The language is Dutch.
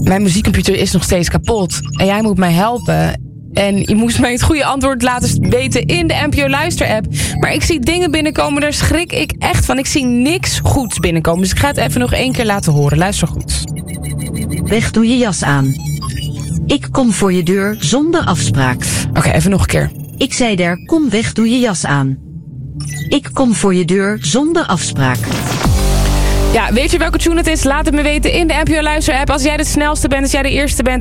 Mijn muziekcomputer is nog steeds kapot. En jij moet mij helpen. En je moest mij het goede antwoord laten weten in de NPO Luister-app. Maar ik zie dingen binnenkomen, daar schrik ik echt van. Ik zie niks goeds binnenkomen. Dus ik ga het even nog 1 keer laten horen. Luister goed. Weg, doe je jas aan. Ik kom voor je deur zonder afspraak. Oké, even nog een keer. Ik zei daar, kom weg, doe je jas aan. Ik kom voor je deur zonder afspraak. Ja, weet je welke tune het is? Laat het me weten in de NPO Luister-app. Als jij de snelste bent, als jij de eerste bent...